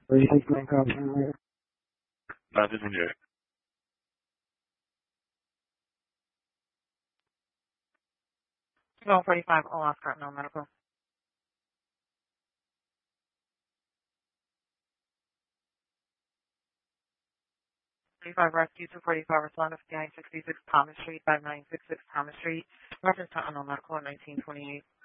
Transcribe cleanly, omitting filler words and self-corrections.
36 Compton. Not this one yet. No, 45 Oscar, no medical. 35 Rescue 245 respond to 966 Thomas Street, 5966 Thomas Street. Reference to unknown medical 1928.